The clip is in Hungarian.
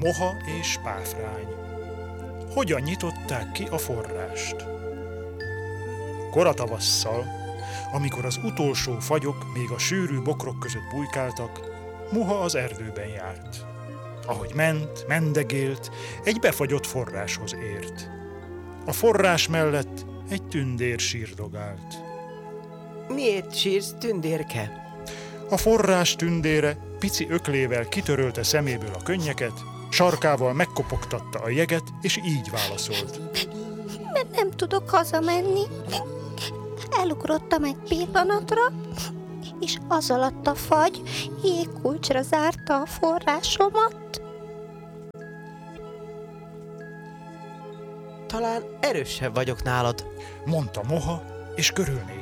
Moha és páfrány. Hogyan nyitották ki a forrást? Koratavasszal, amikor az utolsó fagyok még a sűrű bokrok között bujkáltak, Moha az erdőben járt. Ahogy ment, mendegélt, egy befagyott forráshoz ért. A forrás mellett egy tündér sírdogált. Miért sírsz, tündérke? A forrás tündére pici öklével kitörölte szeméből a könnyeket, sarkával megkopogtatta a jeget, és így válaszolt. Mert nem tudok hazamenni. Elugrottam egy pillanatra, és az alatt a fagy jégkulcsra zárta a forrásomat. Talán erősebb vagyok nálad. Mondta Moha, és körülnézett.